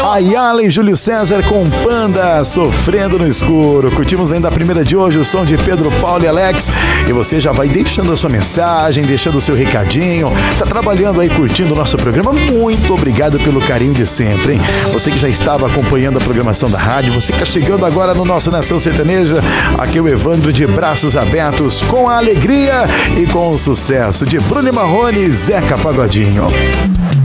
Ayala e Júlio César com Panda, Sofrendo no Escuro. Curtimos ainda a primeira de hoje, o som de Pedro, Paulo e Alex. E você já vai deixando a sua mensagem, deixando o seu recadinho. Tá trabalhando aí, curtindo o nosso programa. Muito obrigado pelo carinho de sempre, hein? Você que já estava acompanhando a programação da rádio, você que tá chegando agora no nosso Nação Sertaneja, aqui é o Evandro de braços abertos, com a alegria e com o sucesso de Bruno Marrone e Zeca Pagodinho.